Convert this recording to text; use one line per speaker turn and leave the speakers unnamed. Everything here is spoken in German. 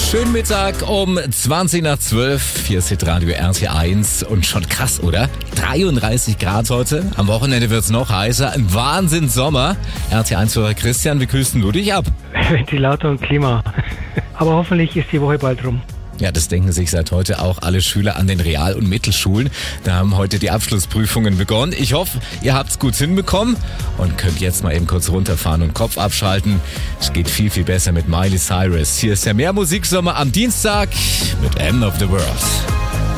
Schönen Mittag um 20 nach 12. Hier ist Hitradio RT1 und schon krass, oder? 33 Grad heute. Am Wochenende wird's noch heißer. Ein Wahnsinn Sommer. RT1-Hörer Christian, wie kühlst denn du dich ab?
Ventilator und Klima. Aber hoffentlich ist die Woche bald rum.
Ja, das denken sich seit heute auch alle Schüler an den Real- und Mittelschulen. Da haben heute die Abschlussprüfungen begonnen. Ich hoffe, ihr habt's gut hinbekommen und könnt jetzt mal eben kurz runterfahren und Kopf abschalten. Es geht viel, viel besser mit Miley Cyrus. Hier ist der Mehrmusiksommer am Dienstag mit End of the World.